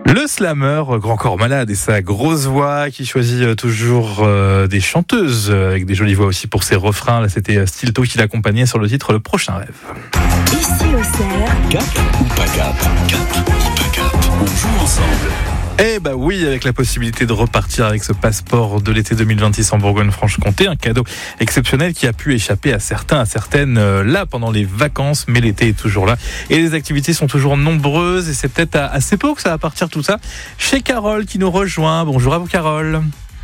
Le slammer, grand corps malade et sa grosse voix qui choisit toujours des chanteuses avec des jolies voix aussi pour ses refrains. Là, c'était Stilto qui l'accompagnait sur le titre Le Prochain Rêve. Ici au Cerf. Cap ou pas cap? Cap ou pas cap? On joue ensemble. Eh bah oui, avec la possibilité de repartir avec ce passeport de l'été 2026 en Bourgogne-Franche-Comté, un cadeau exceptionnel qui a pu échapper à certains, à certaines là pendant les vacances, mais l'été est toujours là et les activités sont toujours nombreuses et c'est peut-être à ces que ça va partir tout ça. Chez Carole qui nous rejoint. Bonjour à vous Carole.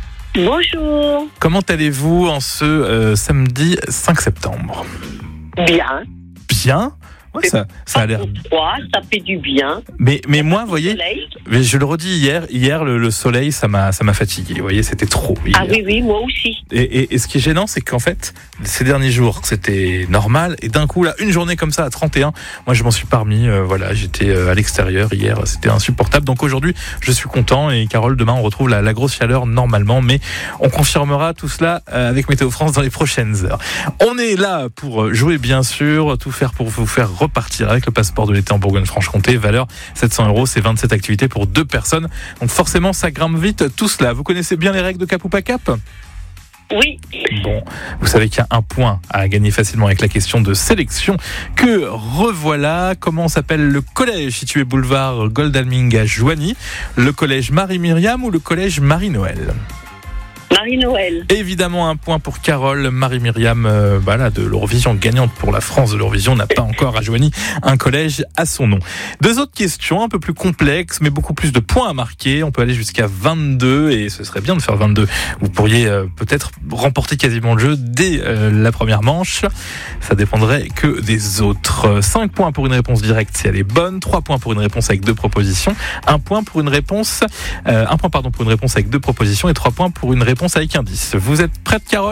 Bonjour. Comment allez-vous en ce samedi 5 septembre? Bien. Bien. Ouais, ça a l'air froid, ça fait du bien. Mais moi, vous voyez, Soleil. mais je le redis hier le soleil, ça m'a fatigué. Vous voyez, c'était trop. Hier. Ah oui, moi aussi. Et ce qui est gênant, c'est qu'en fait, ces derniers jours, c'était normal. Et d'un coup, là, une journée comme ça, à 31, moi, je m'en suis pas remis. Voilà, j'étais à l'extérieur hier, c'était insupportable. Donc aujourd'hui, je suis content. Et Carole, demain, on retrouve la grosse chaleur normalement. Mais on confirmera tout cela avec Météo France dans les prochaines heures. On est là pour jouer, bien sûr, tout faire pour vous faire repartir avec le passeport de l'été en Bourgogne-Franche-Comté. Valeur 700 €, c'est 27 activités pour 2 personnes. Donc forcément, ça grimpe vite tout cela. Vous connaissez bien les règles de Cap ou pas Cap ? Oui. Bon, vous savez qu'il y a un point à gagner facilement avec la question de sélection que revoilà. Comment s'appelle le collège situé boulevard Godalming à Joigny? Le collège Marie-Myriam ou le collège Marie-Noël? Marie-Noël. Évidemment, un point pour Carole. Marie-Myriam de l'Eurovision, gagnante pour la France de l'Eurovision, n'a pas encore à Joigny un collège à son nom. 2 autres questions, un peu plus complexes, mais beaucoup plus de points à marquer. On peut aller jusqu'à 22 et ce serait bien de faire 22. Vous pourriez peut-être remporter quasiment le jeu dès la première manche. Ça dépendrait que des autres. 5 points pour une réponse directe si elle est bonne. 3 points pour une réponse avec 2 propositions. 1 point pour une réponse, pour une réponse avec 2 propositions et 3 points pour une réponse avec indice. Vous êtes prête, Carole ?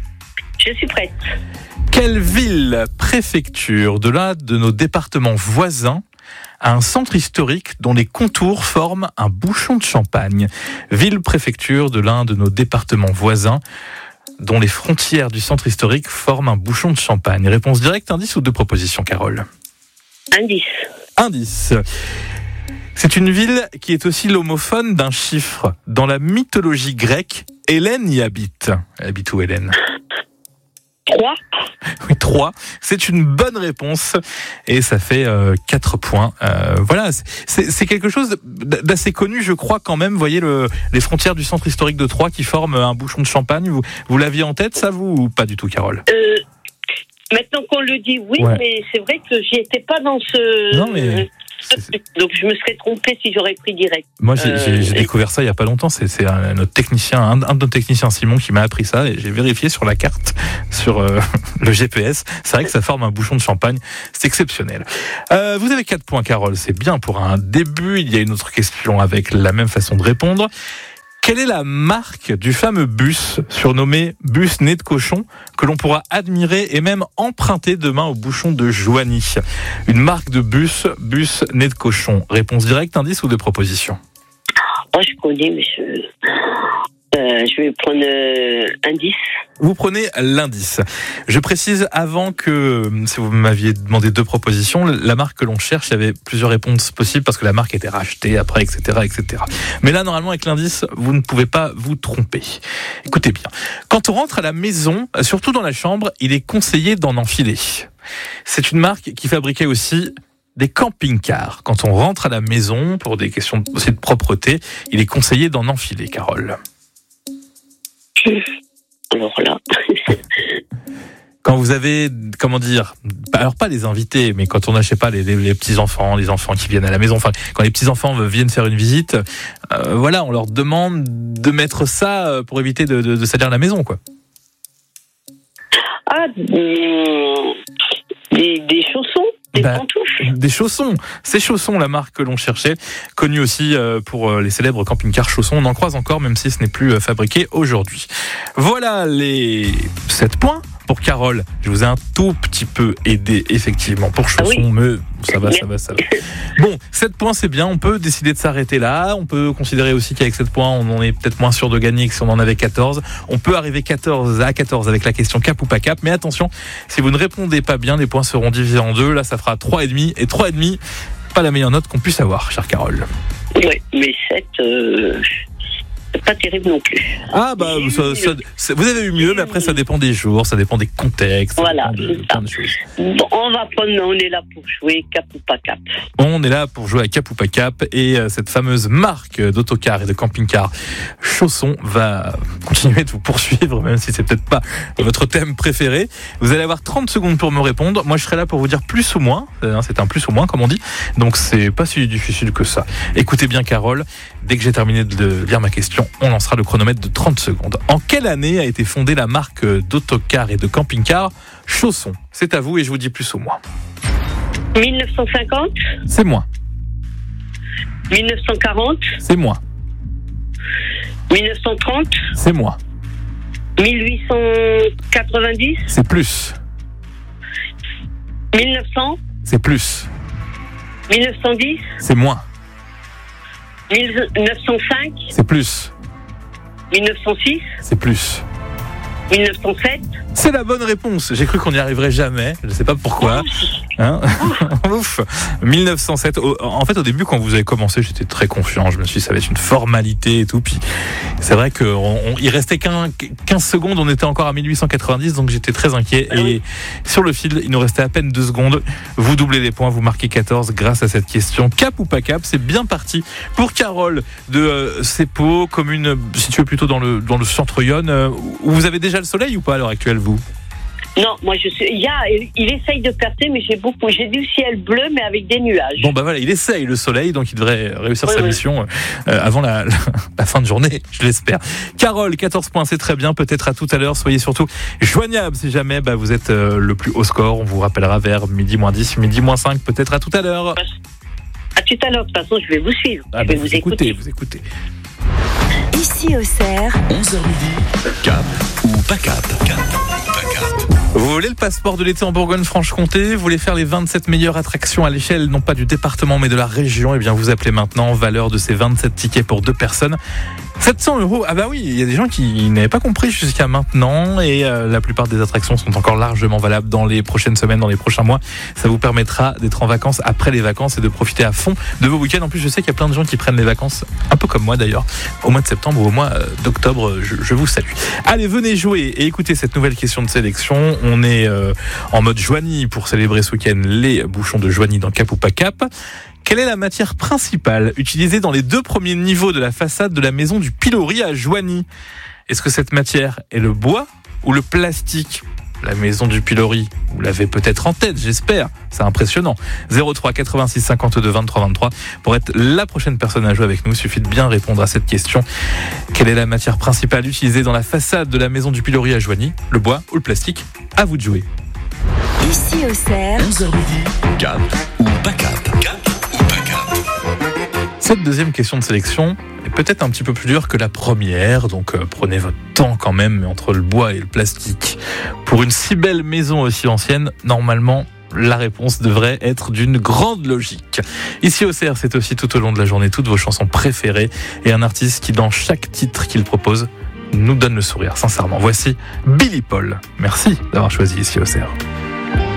Je suis prête. Quelle ville préfecture de l'un de nos départements voisins a un centre historique dont les contours forment un bouchon de champagne? Ville préfecture de l'un de nos départements voisins dont les frontières du centre historique forment un bouchon de champagne. Réponse directe, indice ou 2 propositions, Carole ? Indice. Indice. C'est une ville qui est aussi l'homophone d'un chiffre. Dans la mythologie grecque, Hélène y habite. Elle habite où, Hélène ? 3. Oui, 3. C'est une bonne réponse. Et ça fait 4 points. Voilà, c'est quelque chose d'assez connu, je crois, quand même. Vous voyez les frontières du centre historique de Troyes qui forment un bouchon de champagne. Vous l'aviez en tête, ça, vous, ou pas du tout, Carole ? Maintenant qu'on le dit, oui, ouais. Mais c'est vrai que j'y étais pas dans ce... Non, mais... Donc je me serais trompée si j'aurais pris direct. Moi j'ai découvert ça il y a pas longtemps. C'est notre technicien, un de nos techniciens, Simon, qui m'a appris ça et j'ai vérifié sur la carte, sur le GPS. C'est vrai que ça forme un bouchon de champagne. C'est exceptionnel. Vous avez 4 points, Carole. C'est bien pour un début. Il y a une autre question avec la même façon de répondre. Quelle est la marque du fameux bus surnommé bus nez de cochon que l'on pourra admirer et même emprunter demain au bouchon de Joigny? Une marque de bus nez de cochon. Réponse directe, indice ou 2 propositions? Oh, je connais, mais je vais prendre indice. Vous prenez l'indice. Je précise avant que, si vous m'aviez demandé 2 propositions, la marque que l'on cherche, il y avait plusieurs réponses possibles parce que la marque était rachetée après, etc., etc. Mais là, normalement, avec l'indice, vous ne pouvez pas vous tromper. Écoutez bien. Quand on rentre à la maison, surtout dans la chambre, il est conseillé d'en enfiler. C'est une marque qui fabriquait aussi des camping-cars. Quand on rentre à la maison, pour des questions aussi de propreté, il est conseillé d'en enfiler, Carole. Alors là... Quand vous avez, alors pas les invités, mais quand on n'a, je sais pas, les petits-enfants, les enfants qui viennent à la maison, enfin, quand les petits-enfants viennent faire une visite, voilà, on leur demande de mettre ça pour éviter de salir la maison, quoi. Ah, des chaussons, des pantoufles. Des chaussons. Ces chaussons, la marque que l'on cherchait, connue aussi pour les célèbres camping-cars chaussons. On en croise encore, même si ce n'est plus fabriqué aujourd'hui. Voilà les 7 points pour Carole. Je vous ai un tout petit peu aidé, effectivement, pour chaussons, mais ça va. Bon, 7 points, c'est bien. On peut décider de s'arrêter là. On peut considérer aussi qu'avec 7 points, on en est peut-être moins sûr de gagner que si on en avait 14. On peut arriver 14 à 14 avec la question cap ou pas cap. Mais attention, si vous ne répondez pas bien, les points seront divisés en 2. Là, ça fera 3,5 et 3,5. Pas la meilleure note qu'on puisse avoir, chère Carole. Oui, mais 7, c'est pas terrible non plus. Ah bah vous avez eu mieux, mais après ça dépend des jours, ça dépend des contextes, Voilà, ça dépend de c'est plein ça. de choses. Bon, on est là pour jouer cap ou pas cap. On est là pour jouer à Cap ou pas Cap, et cette fameuse marque d'autocar et de camping-car Chausson va continuer de vous poursuivre, même si c'est peut-être pas votre thème préféré. Vous allez avoir 30 secondes pour me répondre. Moi je serai là pour vous dire plus ou moins, c'est un plus ou moins comme on dit, donc c'est pas si difficile que ça. Écoutez bien Carole, dès que j'ai terminé de lire ma question, on lancera le chronomètre de 30 secondes. En quelle année a été fondée la marque d'autocar et de camping-car Chausson? C'est à vous et je vous dis plus ou moins. 1950, C'est moins, 1940, c'est moins, 1930, c'est moins, 1890, c'est plus, 1900, c'est plus, 1910, c'est moins, 1905, c'est plus, 1906, c'est plus. 1907. C'est la bonne réponse. J'ai cru qu'on n'y arriverait jamais. Je ne sais pas pourquoi. Hein Ouf. 1907. En fait, au début, quand vous avez commencé, j'étais très confiant. Je me suis dit, ça va être une formalité et tout. Puis, c'est vrai qu'il restait 15 secondes. On était encore à 1890, donc j'étais très inquiet. Et sur le fil, il nous restait à peine 2 secondes. Vous doublez les points, vous marquez 14 grâce à cette question. Cap ou pas cap? C'est bien parti pour Carole de Seppo, commune située plutôt dans le centre-Yonne. Où vous avez déjà le soleil ou pas à l'heure actuelle, vous? Non, moi il essaye de percer, mais j'ai du ciel bleu, mais avec des nuages. Bon bah voilà, il essaye le soleil, donc il devrait réussir sa mission avant la fin de journée, je l'espère. Carole, 14 points, c'est très bien, peut-être à tout à l'heure. Soyez surtout joignable si jamais vous êtes le plus haut score. On vous rappellera vers midi moins 10, midi moins 5, peut-être à tout à l'heure. À tout à l'heure, de toute façon je vais vous suivre, je vais vous écouter. Vous écoutez. Ici au Cerf, 11h midi, cap ou pas cap? Cap ou pas cap? Vous voulez le passeport de l'été en Bourgogne-Franche-Comté? Vous voulez faire les 27 meilleures attractions à l'échelle, non pas du département mais de la région? Eh bien vous appelez maintenant, valeur de ces 27 tickets pour 2 personnes. 700 €. Ah bah oui, il y a des gens qui n'avaient pas compris jusqu'à maintenant, et la plupart des attractions sont encore largement valables dans les prochaines semaines, dans les prochains mois. Ça vous permettra d'être en vacances après les vacances et de profiter à fond de vos week-ends. En plus, je sais qu'il y a plein de gens qui prennent les vacances, un peu comme moi d'ailleurs, au mois de septembre ou au mois d'octobre. Je vous salue. Allez, venez jouer et écoutez cette nouvelle question de sélection. On est en mode Joigny pour célébrer ce week-end les bouchons de Joigny dans Cap ou pas Cap. Quelle est la matière principale utilisée dans les 2 premiers niveaux de la façade de la maison du Pilori à Joigny? Est-ce que cette matière est le bois ou le plastique? La maison du Pilori, vous l'avez peut-être en tête, j'espère. C'est impressionnant. 03 86 52 23 23. Pour être la prochaine personne à jouer avec nous, il suffit de bien répondre à cette question. Quelle est la matière principale utilisée dans la façade de la maison du Pilori à Joigny? Le bois ou le plastique? À vous de jouer. ici au Cerf, 11h midi, cap ou pas cap? Cap ou pas cap? Cette deuxième question de sélection est peut-être un petit peu plus dure que la première, donc prenez votre temps quand même entre le bois et le plastique. Pour une si belle maison aussi ancienne, normalement, la réponse devrait être d'une grande logique. Ici au CR, c'est aussi tout au long de la journée toutes vos chansons préférées et un artiste qui, dans chaque titre qu'il propose, nous donne le sourire, sincèrement. Voici Billy Paul. Merci d'avoir choisi Ici au CR.